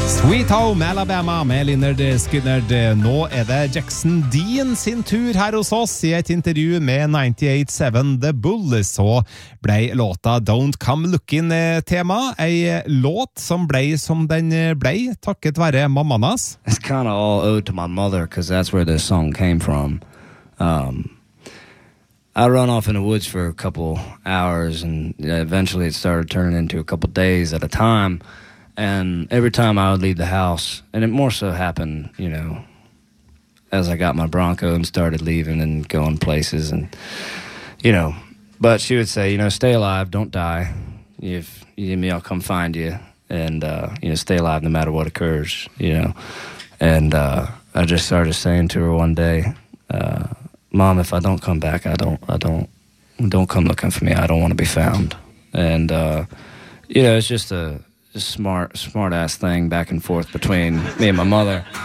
Sweet Home Alabama med Lynyrd Skynyrd. Nå det Jackson Dean sin tur her hos oss. I et intervju med 98.7 The Bull så ble låta Don't Come Looking tema. Ei låt som ble som den ble, takket være mammaen hans. It's kind of all owed to my mother, because that's where this song came from. I run off in the woods for a couple hours, and eventually it started turning into a couple days at a time. And every time I would leave the house, and it more so happened, you know, as I got my Bronco and started leaving and going places, and, you know, but she would say, you know, stay alive, don't die. If you need me, I'll come find you, and, you know, stay alive no matter what occurs, you know. And I just started saying to her one day, Mom, if I don't come back, don't come looking for me. I don't want to be found. And, you know, it's just a smart ass thing back and forth between me and my mother.